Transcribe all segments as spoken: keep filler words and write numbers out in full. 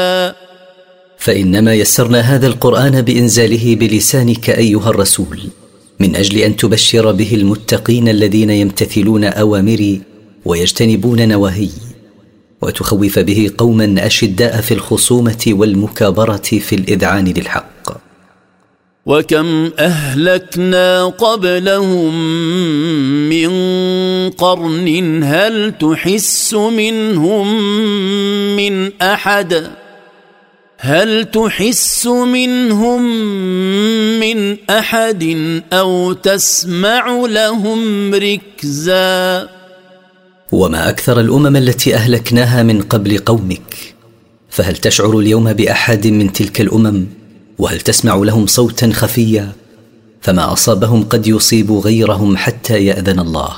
فإنما يسرنا هذا القرآن بإنزاله بلسانك أيها الرسول من أجل أن تبشر به المتقين الذين يمتثلون أوامري ويجتنبون نواهي، وتخوف به قوما أشداء في الخصومة والمكابرة في الإذعان للحق. وكم أهلكنا قبلهم من قرن هل تحس منهم من أحد هل تحس منهم من أحد أو تسمع لهم ركزا. وما أكثر الأمم التي أهلكناها من قبل قومك، فهل تشعر اليوم بأحد من تلك الأمم؟ وهل تسمع لهم صوتا خفيا؟ فما أصابهم قد يصيب غيرهم حتى يأذن الله.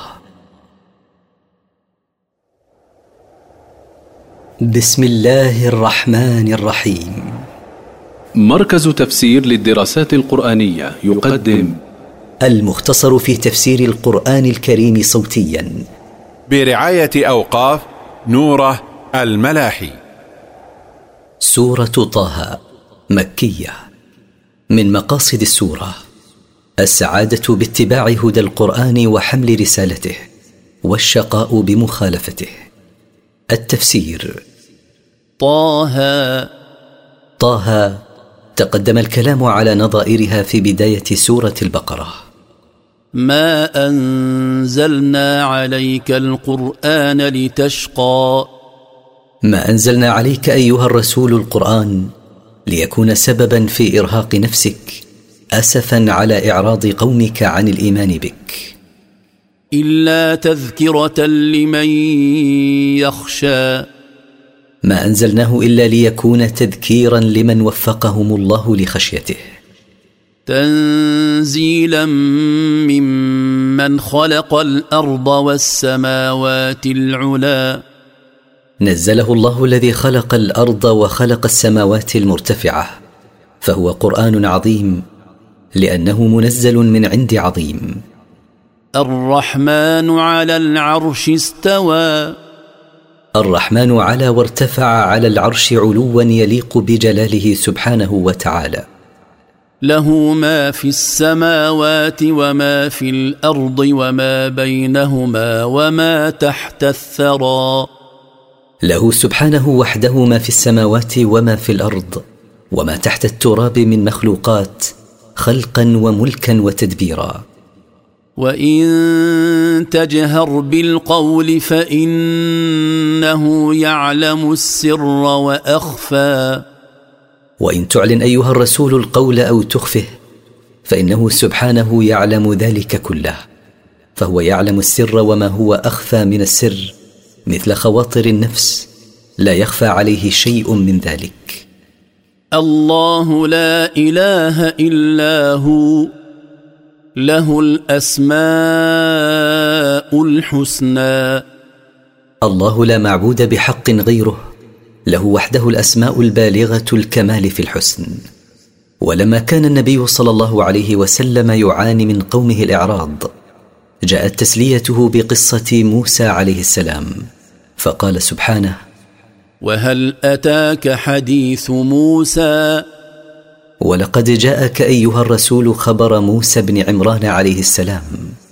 بسم الله الرحمن الرحيم. مركز تفسير للدراسات القرآنية يقدم المختصر في تفسير القرآن الكريم صوتيا برعاية أوقاف نوره الملاحي. سورة طه مكية. من مقاصد السورة السعادة باتباع هدى القرآن وحمل رسالته، والشقاء بمخالفته. التفسير. طه طه تقدم الكلام على نظائرها في بداية سورة البقرة. ما أنزلنا عليك القرآن لتشقى. ما أنزلنا عليك أيها الرسول القرآن ليكون سببا في إرهاق نفسك أسفا على إعراض قومك عن الإيمان بك، إلا تذكرة لمن يخشى. ما أنزلناه إلا ليكون تذكيرا لمن وفقهم الله لخشيته. تنزيلا ممن خلق الأرض والسماوات العلا. نزله الله الذي خلق الأرض وخلق السماوات المرتفعة، فهو قرآن عظيم لأنه منزل من عند عظيم. الرحمن على العرش استوى. الرحمن على وارتفع على العرش علوا يليق بجلاله سبحانه وتعالى. له ما في السماوات وما في الأرض وما بينهما وما تحت الثرى. له سبحانه وحده ما في السماوات وما في الأرض وما تحت التراب من مخلوقات خلقا وملكا وتدبيرا. وإن تجهر بالقول فإنه يعلم السر وأخفى. وإن تعلن أيها الرسول القول أو تخفه فإنه سبحانه يعلم ذلك كله، فهو يعلم السر وما هو أخفى من السر مثل خواطر النفس، لا يخفى عليه شيء من ذلك. الله لا إله إلا هو له الأسماء الحسنى. الله لا معبود بحق غيره، له وحده الأسماء البالغة الكمال في الحسن. ولما كان النبي صلى الله عليه وسلم يعاني من قومه الإعراض، جاءت تسليته بقصة موسى عليه السلام، فقال سبحانه: وهل أتاك حديث موسى؟ ولقد جاءك أيها الرسول خبر موسى بن عمران عليه السلام.